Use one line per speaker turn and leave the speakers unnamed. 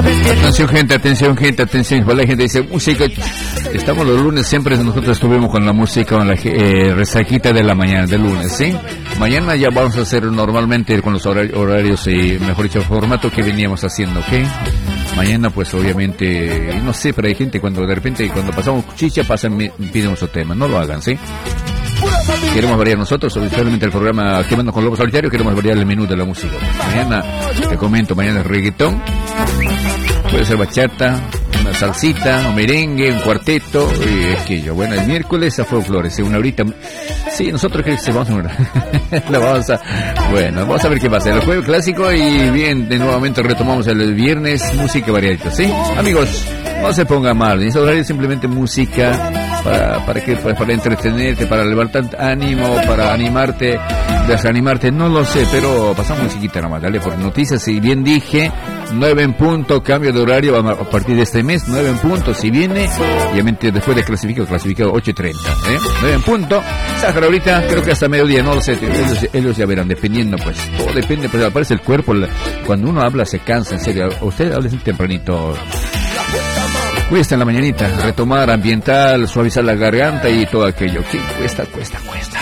Atención gente, atención. La gente dice música. Estamos los lunes, siempre nosotros estuvimos con la música, con la resaquita de la mañana, del lunes, ¿sí? Mañana ya vamos a hacer normalmente con los horarios y, mejor dicho, el formato que veníamos haciendo, ¿ok? Mañana, pues, obviamente, no sé, pero hay gente cuando de repente, cuando pasamos chicha, piden otro tema. No lo hagan, ¿sí? Queremos variar nosotros, solamente el programa Quemando con Lobo Solitario, queremos variar el menú de la música. Mañana, te comento, mañana es reggaetón, puede ser bachata, una salsita, un merengue, un cuarteto, y aquello. Bueno, el miércoles a folclore, una horita. Sí, nosotros creo que se vamos a bueno, vamos a ver qué pasa. El jueves clásico y bien, de nuevamente retomamos el viernes, música variadita, ¿sí? Amigos, no se ponga mal, en ese horario simplemente música para entretenerte, para levantar ánimo, para animarte, desanimarte, no lo sé, pero pasamos musiquita nomás, dale, por noticias, si bien dije, 9 en punto, cambio de horario a partir de este mes, 9 en punto, si viene, obviamente después de clasificado 8:30, 9 en punto, Sáhara ahorita, creo que hasta mediodía, no lo sé, ellos ya verán, dependiendo, pues, todo depende, pues aparece el cuerpo, cuando uno habla se cansa, en serio, usted habla tempranito. Cuesta en la mañanita, retomar ambiental, suavizar la garganta y todo aquello. Sí, cuesta.